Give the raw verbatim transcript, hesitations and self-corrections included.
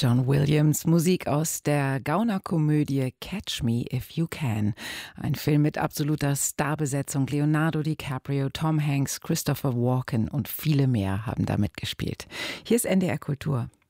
John Williams, Musik aus der Gaunerkomödie Catch Me If You Can. Ein Film mit absoluter Starbesetzung. Leonardo DiCaprio, Tom Hanks, Christopher Walken und viele mehr haben da mitgespielt. Hier ist N D R Kultur.